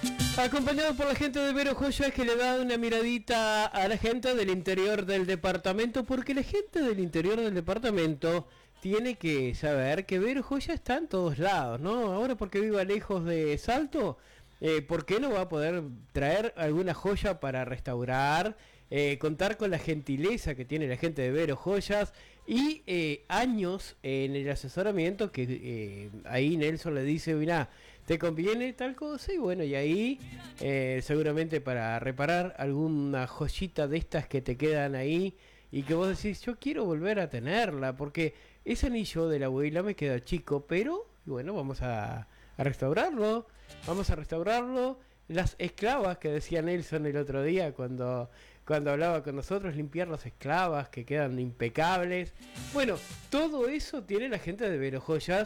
Acompañado por la gente de Vero Joyas que le da una miradita a la gente del interior del departamento, porque la gente del interior del departamento tiene que saber que Vero Joya está en todos lados, ¿no? Ahora porque viva lejos de Salto, ¿por qué no va a poder traer alguna joya para restaurar? Contar con la gentileza que tiene la gente de Vero Joyas y años en el asesoramiento que ahí Nelson le dice, mira, ¿te conviene tal cosa? Y bueno, y ahí seguramente para reparar alguna joyita de estas que te quedan ahí y que vos decís, yo quiero volver a tenerla porque ese anillo de la abuela me queda chico, pero bueno, vamos a restaurarlo, vamos a restaurarlo. Las esclavas que decía Nelson el otro día cuando hablaba con nosotros, limpiar las esclavas que quedan impecables. Bueno, todo eso tiene la gente de Vero Joyas